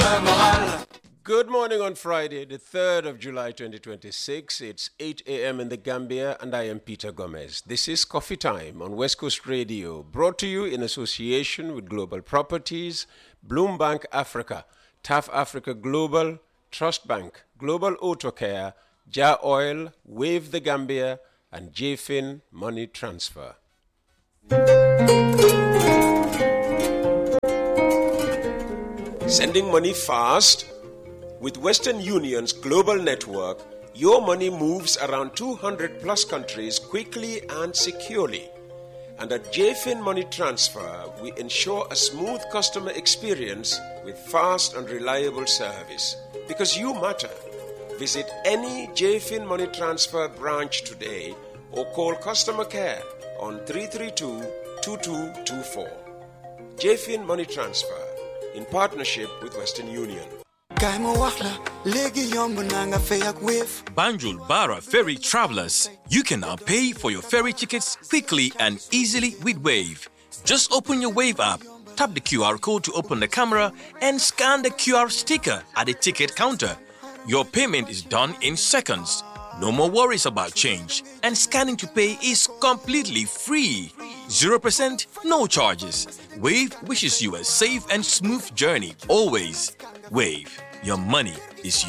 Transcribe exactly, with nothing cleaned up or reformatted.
Good morning on Friday, the third of July twenty twenty-six. It's eight a m in the Gambia, and I am Peter Gomez. This is Coffee Time on West Coast Radio, brought to you in association with Global Properties, Bloombank Africa, T A F Africa Global, Trust Bank, Global Auto Care, Jar Oil, Wave the Gambia, and J-Fin Money Transfer. Sending money fast? With Western Union's global network, your money moves around two hundred plus countries quickly and securely. And at J-Fin Money Transfer, we ensure a smooth customer experience with fast and reliable service. Because you matter. Visit any J-Fin Money Transfer branch today or call customer care on three three two, two two two four. J-Fin Money Transfer, in partnership with Western Union. Banjul Bara Ferry Travelers. You can now pay for your ferry tickets quickly and easily with Wave. Just open your Wave app, tap the Q R code to open the camera, and scan the Q R sticker at the ticket counter. Your payment is done in seconds. No more worries about change. And scanning to pay is completely free. zero percent, no charges. Wave wishes you a safe and smooth journey always. Wave, your money is